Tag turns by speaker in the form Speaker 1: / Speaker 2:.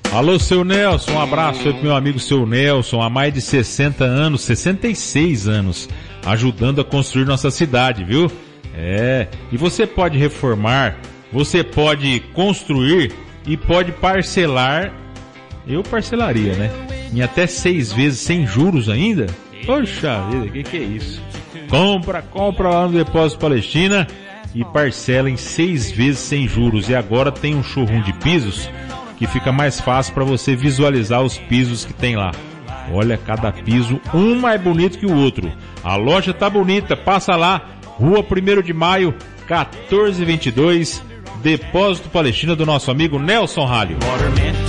Speaker 1: Alô, seu Nelson, um abraço aí pro meu amigo seu Nelson, há mais de 60 anos, 66 anos, ajudando a construir nossa cidade, viu? E você pode reformar, você pode construir e pode parcelar, eu parcelaria, né? Em até 6 vezes sem juros ainda? Poxa vida, que é isso? Compra lá no Depósito Palestina e parcela em 6 vezes sem juros. E agora tem um showroom de pisos que fica mais fácil para você visualizar os pisos que tem lá. Olha, cada piso, um mais bonito que o outro. A loja tá bonita, passa lá, Rua 1º de Maio, 1422, Depósito Palestina do nosso amigo Nelson Ralho.